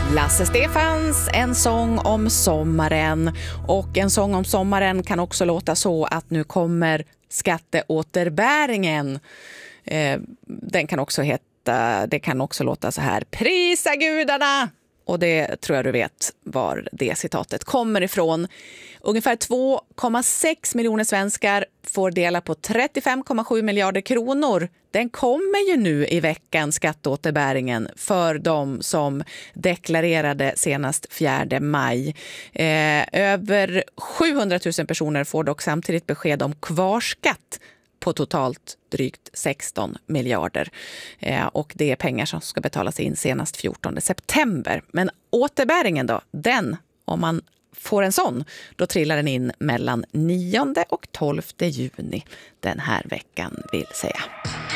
Lasse Stefans, en sång om sommaren. Och en sång om sommaren kan också låta så att nu kommer skatteåterbäringen. Den kan också heta, det kan också låta så här: prisa gudarna! Och det tror jag du vet var det citatet kommer ifrån. Ungefär 2,6 miljoner svenskar får dela på 35,7 miljarder kronor. Den kommer ju nu i veckan, skatteåterbäringen, för de som deklarerade senast 4 maj. Över 700 000 personer får dock samtidigt besked om kvarskatt på totalt drygt 16 miljarder. Och det är pengar som ska betalas in senast 14 september. Men återbäringen då, den, om man får en sån, då trillar den in mellan 9 och 12 juni den här veckan, vill säga.